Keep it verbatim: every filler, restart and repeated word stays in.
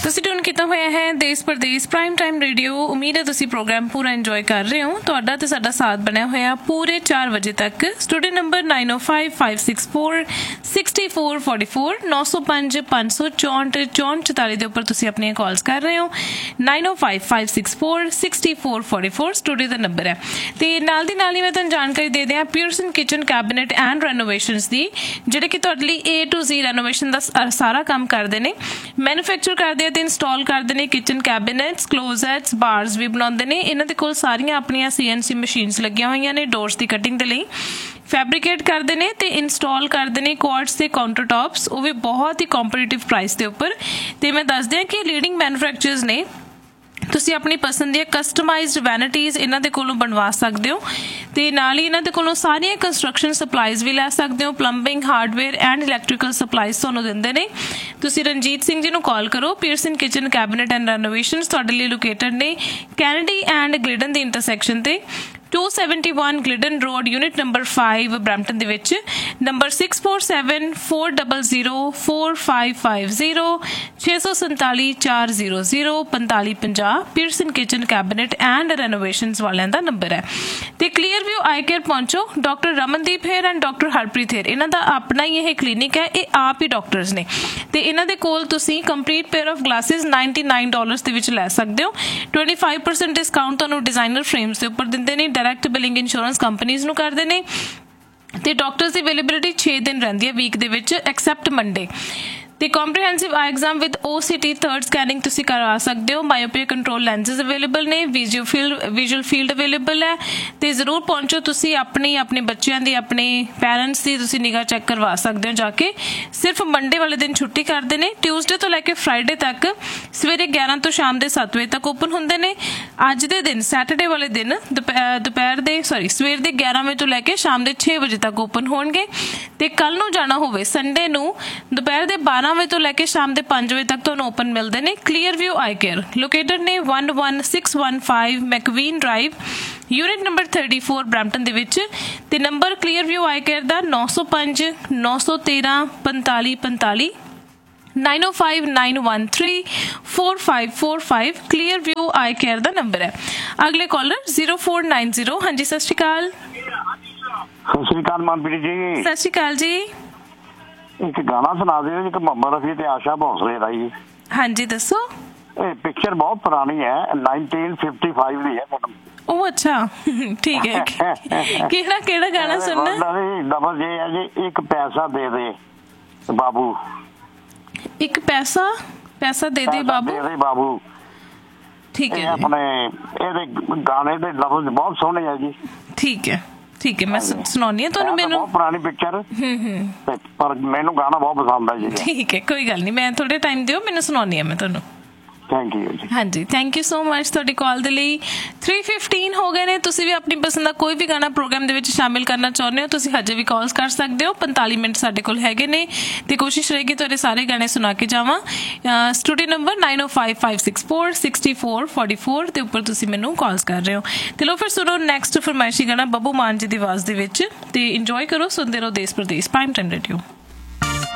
ਤੁਸੀਂ ਟਿਊਨ ਕੀਤਾ ਹੋਇਆ ਹੈ ਦੇਸ਼ ਪ੍ਰਦੇਸ਼ ਪ੍ਰਾਈਮ ਟਾਈਮ ਰੇਡੀਓ। ਉਮੀਦ ਹੈ ਤੁਸੀਂ ਪ੍ਰੋਗਰਾਮ ਪੂਰਾ ਇੰਜੋਏ ਕਰ ਰਹੇ ਹੋ। ਤੁਹਾਡਾ ਤੇ ਸਾਡਾ ਸਾਥ ਬਣਿਆ ਹੋਇਆ ਪੂਰੇ ਚਾਰ ਵਜੇ ਤੱਕ। ਸਟੂਡੀਓ ਨੰਬਰ ਨਾइन ओ five five six four sixty four forty four नौ सौ पाँच पाँच सौ चौंठ चौंठ चौताली ਦੇ ਉੱਪਰ ਤੁਸੀਂ ਆਪਣੀਆਂ ਕਾਲਸ ਕਰ ਰਹੇ ਹੋ। नाइन ओ five five six four sixty four forty four studio ਦਾ ਨੰਬਰ ਹੈ। ਤੇ ਨਾਲ ਦੀ ਨਾਲ ਹੀ ਮੈਂ ਤੁਹਾਨੂੰ ਜਾਣਕਾਰੀ ਦੇ ਦਿਆਂ ਪਿਅਰਸਨ ਕਿਚਨ ਕੈਬਨਿਟ ਐਂਡ ਰੈਨੋਵੇਸ਼ਨਸ ਦੀ, ਜਿਹੜੇ ਕਿ ਤੁਹਾਡੇ ਲਈ ਏ ਟੂ ਜ਼ੀ ਰੈਨੋਵੇਸ਼ਨ ਦਾ ਸਾਰਾ ਕੰਮ ਕਰਦੇ ਨੇ। ਮੈਨੂਫੈਕਚਰ ਕਰਦੇ ਤੇ ਇੰਸਟਾਲ ਕਰਦੇ ਨੇ ਕਿਚਨ ਕੈਬਨਿਟਸ, ਕਲੋਜ਼ਟਸ, ਬਾਰਸ ਵੀ ਬਣਾਉਂਦੇ ਨੇ। ਇਹਨਾਂ ਦੇ ਕੋਲ ਸਾਰੀਆਂ ਆਪਣੀਆਂ ਸੀ ਐਨ ਸੀ ਮਸ਼ੀਨਸ ਲੱਗੀਆਂ ਹੋਈਆਂ ਨੇ ਡੋਰਸ ਦੀ ਕਟਿੰਗ ਦੇ ਲਈ। ਫੈਬਰੀਕੇਟ ਕਰਦੇ ਨੇ ਤੇ ਇੰਸਟਾਲ ਕਰਦੇ ਨੇ ਕੁਆਰਟਸ ਤੇ ਕਾਊਂਟਰ ਟੌਪਸ, ਉਹ ਵੀ ਬਹੁਤ ਹੀ ਕੰਪੀਟੀਟਿਵ ਪ੍ਰਾਈਸ ਦੇ ਉੱਪਰ। ਤੇ ਮੈਂ ਦੱਸ ਦਿਆਂ ਕਿ ਲੀਡਿੰਗ ਮੈਨੂਫੈਕਚਰਰਸ ਨੇ। ਤੁਸੀਂ ਆਪਣੀ ਪਸੰਦ ਦੀਆਂ ਕਸਟਮਾਈਜ਼ਡ ਵੈਨਿਟੀਜ਼ ਇਹਨਾਂ ਦੇ ਕੋਲੋਂ ਬਣਵਾ ਸਕਦੇ ਹੋ ਤੇ ਨਾਲ ਹੀ ਇਹਨਾਂ ਦੇ ਕੋਲੋਂ ਸਾਰੀਆਂ ਕੰਸਟਰਕਸ਼ਨ ਸਪਲਾਈਜ਼ ਵੀ ਲੈ ਸਕਦੇ ਹੋ। Plumbing, hardware and electrical supplies ਤੁਹਾਨੂੰ ਦਿੰਦੇ ਨੇ। ਤੁਸੀਂ ਰਣਜੀਤ ਸਿੰਘ ਜੀ ਨੂੰ ਕਾਲ ਕਰੋ। ਪਿਅਰਸਨ ਕਿਚਨ ਕੈਬਨਿਟ ਐਂਡ ਰੈਨੋਵੇਸ਼ਨਸ ਤੁਹਾਡੇ ਲਈ ਲੋਕੇਟਡ ਨੇ ਕੈਨੇਡੀ ਐਂਡ ਗਲਿਡਨ ਦੀ ਇੰਟਰਸੈਕਸ਼ਨ ਤੇ to seventy one Gliddon road unit number five Brampton they which. Number six four seven four double zero four five five zero छे सौ संताली चार जीरो जीरो पंताली पंजाह Pearson kitchen cabinet and रेनोवेशनस वालियां दा number है। ते clear view I care पहुंचो। Doctor Ramandeep hair and doctor Harpreet hair इन्हां दा अपना ही यह क्लीनिक है। ये आप ही डॉक्टर्स ने ते इन्हां दे कोल तुसीं complete pair of glasses ninety nine dollars दे विच लै सकदे हो। ट्वेंटी फाइव परसेंट डिस्काउंट तुहानूं डिजाइनर फ्रेम्स दे उपर दिंदे ने। डायरैक्ट बिलिंग इंश्योरेंस कंपनीज नूं करदे ने ते डॉक्टर्स की अवेलेबिलिटी छे दिन रहिंदी है वीक दे विच एक्सैप्ट मंडे। ਤੇ comprehensive I exam with O C T third scanning ਤੁਸੀਂ ਕਰਵਾ ਸਕਦੇ ਹੋ। ਮਾਇਓਪੀਆ ਕੰਟਰੋਲ ਲੈਂਸਿਸ ਅਵੇਲੇਬਲ ਨੇ। Visual field visual field available ਹੈ ਤੇ ਜ਼ਰੂਰ ਪਹੁੰਚੋ ਤੁਸੀਂ। ਆਪਣੀ ਆਪਣੇ ਬੱਚਿਆਂ ਦੀ ਆਪਣੇ ਪੈਰੈਂਟਸ ਦੀ ਤੁਸੀਂ ਨਿਗਾਹ ਚੈੱਕ ਕਰਵਾ ਸਕਦੇ ਹੋ ਜਾ ਕੇ। ਸਿਰਫ ਮੰਡੇ ਵਾਲੇ ਦਿਨ ਛੁੱਟੀ ਕਰਦੇ ਨੇ। ਟਿਊਜ਼ਡੇ ਤੋਂ ਲੈ ਕੇ ਫਰਾਈਡੇ ਤੱਕ ਸਵੇਰੇ ਗਿਆਰਾਂ ਤੋਂ ਸ਼ਾਮ ਦੇ ਸੱਤ ਵਜੇ ਤੱਕ ਓਪਨ ਹੁੰਦੇ ਨੇ। ਅੱਜ ਦੇ ਦਿਨ ਸੈਟਰਡੇ ਵਾਲੇ ਦਿਨ ਦੁਪਹਿਰ ਦੇ ਸੌਰੀ ਸਵੇਰ ਦੇ ਗਿਆਰਾਂ ਵਜੇ ਤੋਂ ਲੈ ਕੇ ਸ਼ਾਮ ਦੇ ਛੇ ਵਜੇ ਤੱਕ ਓਪਨ ਹੋਣਗੇ। ਤੇ ਕੱਲ ਨੂੰ ਜਾਣਾ ਹੋਵੇ ਸੰਡੇ ਨੂੰ ਦੁਪਹਿਰ ਦੇ ਬਾਰਾਂ ਵਜੇ ਤੋਂ ਲੈ ਕੇ ਸ਼ਾਮ ਦੇ ਪੰਜ ਵਜੇ ਤੱਕ ਤੁਹਾਨੂੰ ਓਪਨ ਮਿਲਦੇ ਨੇ। ਕਲੀਅਰ ਵਿਊ ਆਈ ਕੇਅਰ ਲੋਕੇਟਡ ਨੇ one one six one five ਮੈਕਵੀਨ drive unit number thirty four Brampton ਦੇ ਵਿੱਚ। ਤੇ ਨੰਬਰ ਕਲੀਅਰ ਵਿਊ ਆਈ ਕੇਅਰ ਦਾ नौ सौ पाँच नौ सौ तेरह पैंतालीस पैंतालीस nine O five nine one three four five four five clear view I care the number ਹੈ। ਅਗਲੇ collar zero four nine zero. ਹਾਂਜੀ ਸਤਿ ਸ਼੍ਰੀ ਅਕਾਲ। ਸਤਿ ਸ਼੍ਰੀ ਅਕਾਲ ਮਨਪ੍ਰੀਤ ਜੀ। ਸਤਿ ਸ਼੍ਰੀ ਅਕਾਲ ਜੀ। ਇੱਕ ਗਾਣਾ ਸੁਣਾ ਦਿਓ ਇੱਕ ਮੁਹੰਮਦ ਰਫੀ ਤੇ ਆਸ਼ਾ ਭੋਸਲੇ ਦਾ ਜੀ। ਹਾਂਜੀ ਦੱਸੋ। ਇਹ ਪਿਕਚਰ ਬਹੁਤ ਪੁਰਾਣੀ ਹੈ नाइनटीन फिफ्टी फाइव ਦੀ ਹੈ ਮੈਡਮ। ਉਹ ਅੱਛਾ ਠੀਕ ਹੈ। ਕਿਹੜਾ ਕਿਹੜਾ ਗਾਣਾ ਸੁਣਨਾ? ਡਬਲ ਜੇ ਹੈ ਜੀ ਇੱਕ ਪੈਸਾ ਦੇ ਦੇ ਬਾਬੂ। ਇੱਕ ਪੈਸਾ ਪੈਸਾ ਦੇ ਦੇ ਬਾਬੂ ਦੇ ਦੇ ਬਾਬੂ ਠੀਕ ਹੈ। ਆਪਣੇ ਇਹਦੇ ਗਾਣੇ ਦੇ ਲਫ਼ਜ਼ ਬਹੁਤ ਸੋਹਣੇ ਆ ਜੀ। ਠੀਕ ਹੈ ਠੀਕ ਹੈ ਮੈਂ ਸੁਣਾਉਣੀ ਆ ਤੁਹਾਨੂੰ। ਮੈਨੂੰ ਬਹੁਤ ਪੁਰਾਣੀ ਪਿਕਚਰ ਪਰ ਮੈਨੂੰ ਗਾਣਾ ਬਹੁਤ ਪਸੰਦ ਆ ਜੀ। ਠੀਕ ਹੈ ਕੋਈ ਗੱਲ ਨਹੀਂ, ਮੈਂ ਥੋੜੇ ਟਾਈਮ ਦਿਓ, ਮੈਨੂੰ ਸੁਣਾਉਣੀ ਆ ਮੈਂ ਤੁਹਾਨੂੰ। ਥੈਂਕ ਯੂ ਜੀ। ਹਾਂਜੀ ਥੈਂਕ ਯੂ ਸੋ ਮਚ ਤੁਹਾਡੀ ਕਾਲ ਦੇ ਲਈ। थ्री फिफ्टीन ਹੋ ਗਏ ਨੇ। ਤੁਸੀਂ ਵੀ ਆਪਣੀ ਪਸੰਦ ਦਾ ਕੋਈ ਵੀ ਗਾਣਾ ਪ੍ਰੋਗਰਾਮ ਦੇ ਵਿੱਚ ਸ਼ਾਮਿਲ ਕਰਨਾ ਚਾਹੁੰਦੇ ਹੋ ਤੁਸੀਂ ਹਜੇ ਵੀ ਕਾਲਸ ਕਰ ਸਕਦੇ ਹੋ। ਪੰਤਾਲੀ ਮਿੰਟ ਸਾਡੇ ਕੋਲ ਹੈਗੇ ਨੇ ਤੇ ਕੋਸ਼ਿਸ਼ ਰਹੇਗੀ ਤੁਹਾਡੇ ਸਾਰੇ ਗਾਣੇ ਸੁਣਾ ਕੇ ਜਾਵਾਂ। ਸਟੂਡੀਓ ਨੰਬਰ नाइन ओ five five six four sixty four forty four ਦੇ ਉੱਪਰ ਤੁਸੀਂ ਮੈਨੂੰ ਕਾਲਸ ਕਰ ਰਹੇ ਹੋ। ਤੇ ਲੋ ਫਿਰ ਸੁਣੋ ਨੈਕਸਟ ਫਰਮਾਇਸ਼ੀ ਗਾਣਾ ਬੱਬੂ ਮਾਨ ਜੀ ਦੀ ਆਵਾਜ਼ ਦੇ ਵਿੱਚ ਤੇ ਇੰਜੋਏ ਕਰੋ। ਸੁਣਦੇ ਰਹੋ ਦੇਸ਼ ਪ੍ਰਦੇਸ਼ ਪ੍ਰਾਈਮ ਟਾਈਮ ਰੇਡੀਓ।